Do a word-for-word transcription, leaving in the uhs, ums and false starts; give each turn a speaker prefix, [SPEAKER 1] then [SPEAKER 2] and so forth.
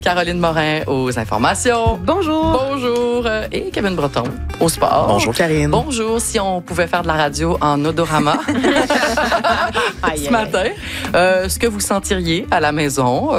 [SPEAKER 1] Caroline Morin aux informations.
[SPEAKER 2] Bonjour.
[SPEAKER 1] Bonjour. Euh, Et Kevin Breton au sport.
[SPEAKER 3] Bonjour, Karine.
[SPEAKER 1] Bonjour. Si on pouvait faire de la radio en odorama ce matin, euh, ce que vous sentiriez à la maison,